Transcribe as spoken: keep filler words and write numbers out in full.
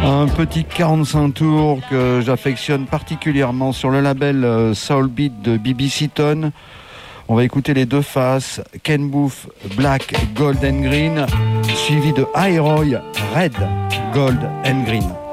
Un petit quarante-cinq tours que j'affectionne particulièrement sur le label Soul Beat de B B Seaton. On va écouter les deux faces, Ken Boothe, Black, Gold and Green, suivi de High Roy, Red, Gold and Green.